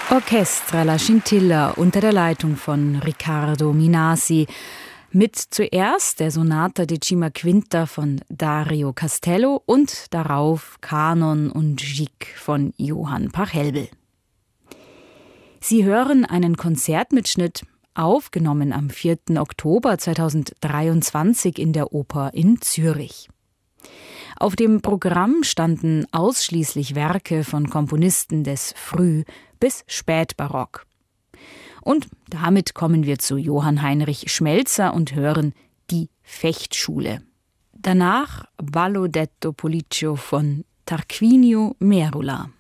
Orchestra La Scintilla unter der Leitung von Riccardo Minasi mit zuerst der Sonata Decima Quinta von Dario Castello und darauf Kanon und Gigue von Johann Pachelbel. Sie hören einen Konzertmitschnitt, aufgenommen am 4. Oktober 2023 in der Oper in Zürich. Auf dem Programm standen ausschließlich Werke von Komponisten des Früh- bis Spätbarock. Und damit kommen wir zu Johann Heinrich Schmelzer und hören die Fechtschule. Danach Ballo detto Policcio von Tarquinio Merula.